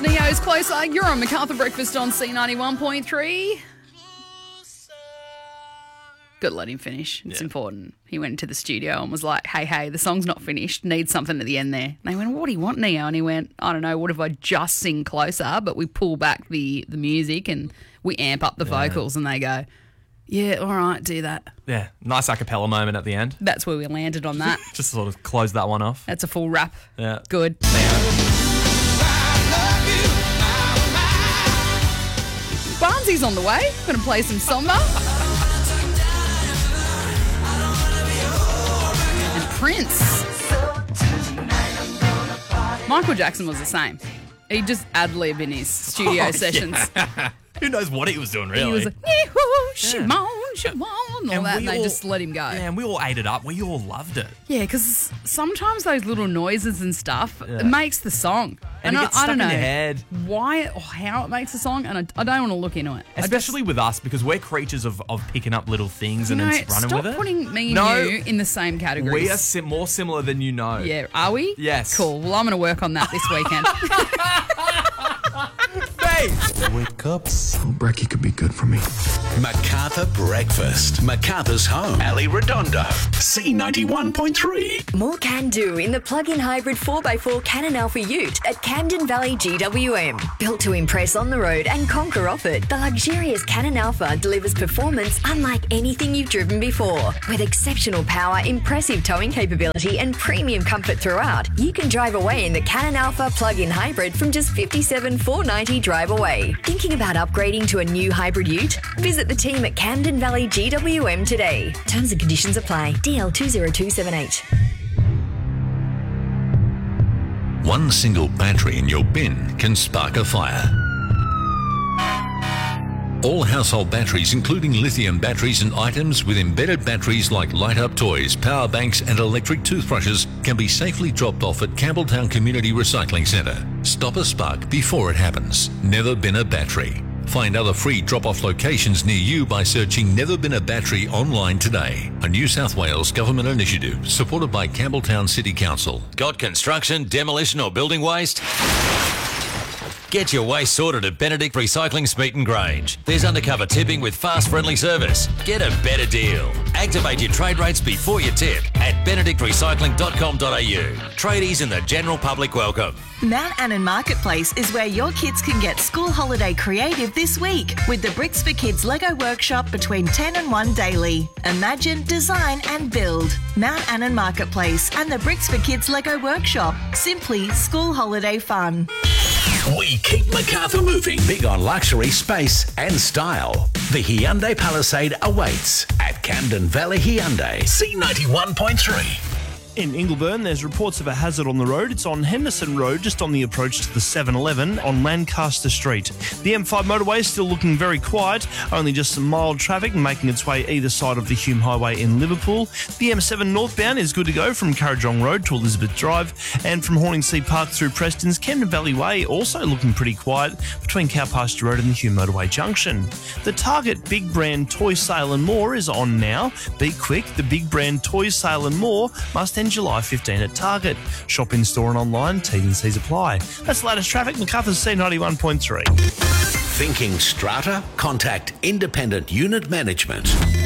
Neo's Closer. You're on MacArthur Breakfast on C91.3. Got to let him finish. It's important. He went into the studio and was like, hey, the song's not finished. Need something at the end there. And they went, what do you want, Neo? And he went, I don't know, what if I just sing Closer? But we pull back the music and we amp up the vocals. And they go, yeah, all right, do that. Yeah, nice a cappella moment at the end. That's where we landed on that. Just sort of close that one off. That's a full wrap. Yeah. Good. Barnsy's on the way. Going to play some Samba. And Prince. Michael Jackson was the same. He just ad-lib in his studio sessions. Yeah. Who knows what he was doing, really? He was like, Shimon, and all that, and they just let him go. Yeah, and we all ate it up. We all loved it. Yeah, because sometimes those little noises and stuff, it makes the song. And it gets stuck in your head. Why or how it makes the song, and I don't want to look into it. Especially with us, because we're creatures of picking up little things and then running with it. Stop putting me and you in the same categories. We are more similar than you know. Yeah, are we? Yes. Cool. Well, I'm going to work on that this weekend. Wake up. Oh, brekkie could be good for me. MacArthur Breakfast. MacArthur's home. Ali Redondo. C91.3. More can do in the plug-in hybrid 4x4 Canon Alpha Ute at Camden Valley GWM. Built to impress on the road and conquer off it, the luxurious Canon Alpha delivers performance unlike anything you've driven before. With exceptional power, impressive towing capability and premium comfort throughout, you can drive away in the Canon Alpha plug-in hybrid from just $57,490 drive away. Thinking about upgrading to a new hybrid ute? Visit the team at Camden Valley GWM today. Terms and conditions apply. DL 20278. One single battery in your bin can spark a fire. All household batteries, including lithium batteries and items with embedded batteries like light-up toys, power banks and electric toothbrushes, can be safely dropped off at Campbelltown Community Recycling Centre. Stop a spark before it happens. Never Been a Battery. Find other free drop-off locations near you by searching Never Been a Battery online today. A New South Wales government initiative supported by Campbelltown City Council. Got construction, demolition or building waste? Get your waste sorted at Benedict Recycling Smeaton Grange. There's undercover tipping with fast friendly service. Get a better deal. Activate your trade rates before you tip at benedictrecycling.com.au. Tradies and the general public welcome. Mount Annan Marketplace is where your kids can get school holiday creative this week with the Bricks for Kids Lego workshop between 10 and 1 daily. Imagine, design and build. Mount Annan Marketplace and the Bricks for Kids Lego workshop. Simply school holiday fun. We keep MacArthur moving. Big on luxury, space and style. The Hyundai Palisade awaits at Camden Valley Hyundai. C91.3. In Ingleburn, there's reports of a hazard on the road. It's on Henderson Road, just on the approach to the 7-Eleven on Lancaster Street. The M5 motorway is still looking very quiet, only just some mild traffic making its way either side of the Hume Highway in Liverpool. The M7 northbound is good to go from Currajong Road to Elizabeth Drive, and from Horningsea Park through Preston's Camden Valley Way also looking pretty quiet between Cowpasture Road and the Hume Motorway Junction. The Target Big Brand Toy Sale and More is on now. Be quick, the Big Brand Toy Sale and More must end July 15 at Target. Shop in store and online, T&Cs apply. That's the latest traffic, MacArthur's C91.3. Thinking strata? Contact Independent Unit Management.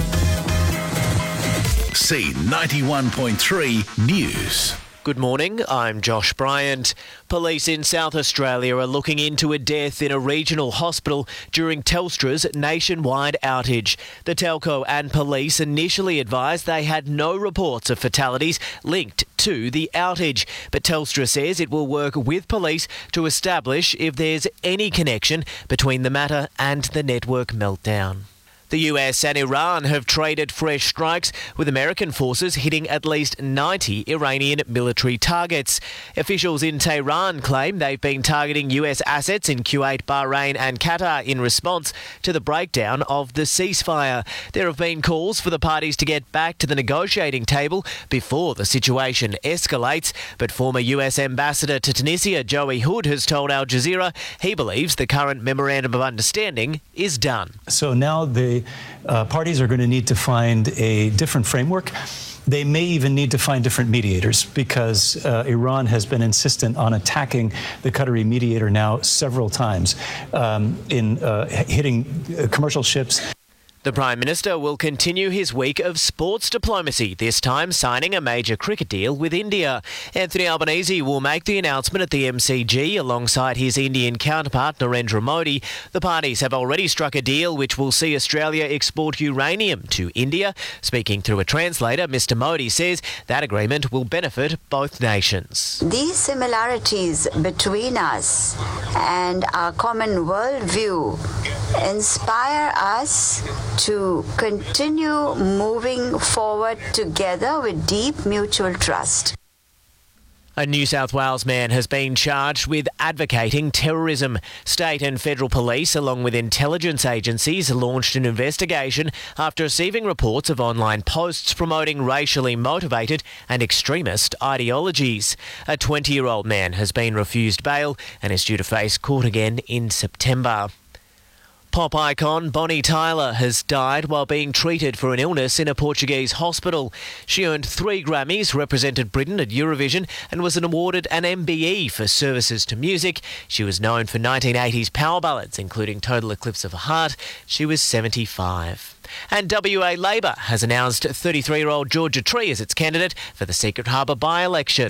C91.3 News. Good morning, I'm Josh Bryant. Police in South Australia are looking into a death in a regional hospital during Telstra's nationwide outage. The telco and police initially advised they had no reports of fatalities linked to the outage, but Telstra says it will work with police to establish if there's any connection between the matter and the network meltdown. The US and Iran have traded fresh strikes, with American forces hitting at least 90 Iranian military targets. Officials in Tehran claim they've been targeting US assets in Kuwait, Bahrain and Qatar in response to the breakdown of the ceasefire. There have been calls for the parties to get back to the negotiating table before the situation escalates, but former US Ambassador to Tunisia, Joey Hood, has told Al Jazeera he believes the current Memorandum of Understanding is done. So now the parties are going to need to find a different framework They may even need to find different mediators because Iran has been insistent on attacking the Qatari mediator now several times in hitting commercial ships. The Prime Minister will continue his week of sports diplomacy, this time signing a major cricket deal with India. Anthony Albanese will make the announcement at the MCG alongside his Indian counterpart Narendra Modi. The parties have already struck a deal which will see Australia export uranium to India. Speaking through a translator, Mr Modi says that agreement will benefit both nations. These similarities between us and our common worldview inspire us to continue moving forward together with deep mutual trust. A New South Wales man has been charged with advocating terrorism. State and federal police, along with intelligence agencies, launched an investigation after receiving reports of online posts promoting racially motivated and extremist ideologies. A 20-year-old man has been refused bail and is due to face court again in September. Pop icon Bonnie Tyler has died while being treated for an illness in a Portuguese hospital. She earned 3 Grammys, represented Britain at Eurovision, and was awarded an MBE for services to music. She was known for 1980s power ballads, including Total Eclipse of the Heart. She was 75. And WA Labor has announced 33-year-old Georgia Tree as its candidate for the Secret Harbour by-election.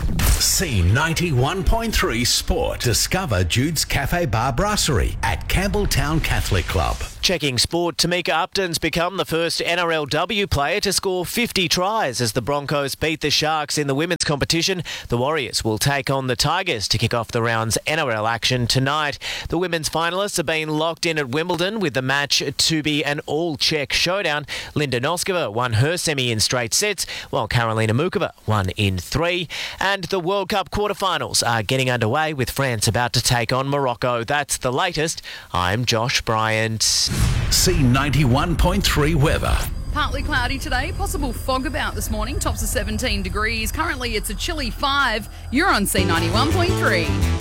C91.3 Sport. Discover Jude's Cafe Bar Brasserie at Campbelltown Catholic Club. Checking sport, Tamika Upton's become the first NRLW player to score 50 tries as the Broncos beat the Sharks in the women's competition. The Warriors will take on the Tigers to kick off the round's NRL action tonight. The women's finalists have been locked in at Wimbledon with the match to be an all-Czech showdown. Linda Noskova won her semi in straight sets, while Karolina Mukova won in 3. And the World Cup quarterfinals are getting underway with France about to take on Morocco. That's the latest. I'm Josh Bryant. C91.3 weather. Partly cloudy today, possible fog about this morning, tops of 17 degrees. Currently it's a chilly 5. You're on C91.3.